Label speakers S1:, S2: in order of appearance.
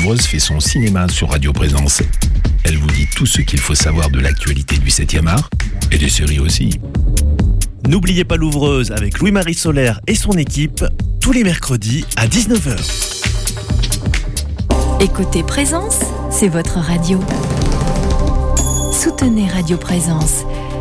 S1: Louvreuse fait son cinéma sur Radio Présence. Elle vous dit tout ce qu'il faut savoir de l'actualité du 7e art et des séries aussi.
S2: N'oubliez pas l'Ouvreuse avec Louis-Marie Solaire et son équipe, tous les mercredis à 19h.
S3: Écoutez Présence, c'est votre radio. Soutenez Radio Présence.